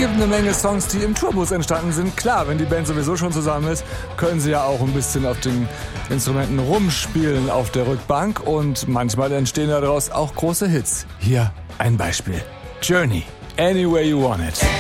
gibt eine Menge Songs, die im Tourbus entstanden sind. Klar, wenn die Band sowieso schon zusammen ist, können sie ja auch ein bisschen auf den Instrumenten rumspielen auf der Rückbank und manchmal entstehen daraus auch große Hits. Hier ein Beispiel. Journey, Any Way You Want It.